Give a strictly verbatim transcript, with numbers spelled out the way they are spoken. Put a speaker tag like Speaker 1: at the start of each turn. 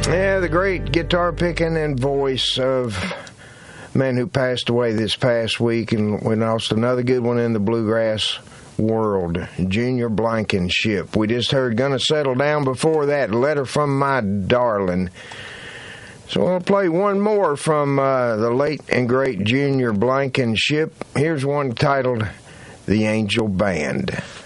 Speaker 1: Yeah, the great guitar picking and voice of a man who passed away this past week, and we lost another good one in the bluegrass world, Junior Blankenship. We just heard Gonna Settle Down before that, Letter from My Darling. So I'll play one more from uh, the late and great Junior Blankenship. Here's one titled The Angel Band.